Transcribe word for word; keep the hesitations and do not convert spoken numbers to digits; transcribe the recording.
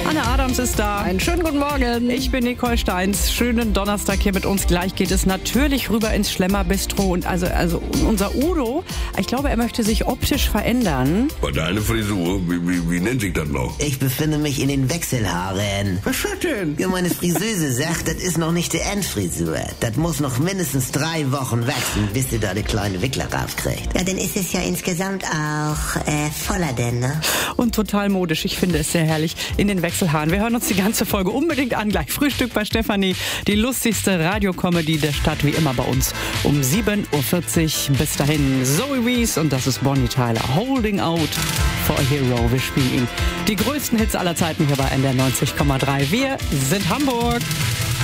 Anne Adams ist da. Einen schönen guten Morgen. Ich bin Nicole Steins. Schönen Donnerstag hier mit uns. Gleich geht es natürlich rüber ins Schlemmerbistro. Und also, also unser Udo, ich glaube, er möchte sich optisch verändern. Bei deiner Frisur, wie, wie, wie nennt sich das noch? Ich befinde mich in den Wechselhaaren. Was ist das denn? Ja, meine Friseuse sagt, das ist noch nicht die Endfrisur. Das muss noch mindestens drei Wochen wachsen, bis du da eine kleine Wickler raufkriegst. Ja, dann ist es ja insgesamt auch äh, voller denn, ne? Und total modisch. Ich finde es sehr herrlich in den Wechselhaaren. Wir hören uns die ganze Folge unbedingt an. Gleich Frühstück bei Stefanie. Die lustigste Radiokomödie der Stadt, wie immer bei uns. Um sieben Uhr vierzig. Bis dahin Zoe Wees und das ist Bonnie Tyler. Holding Out for a Hero. Wir spielen ihn. Die größten Hits aller Zeiten hier bei N D R neunzig Komma drei. Wir sind Hamburg.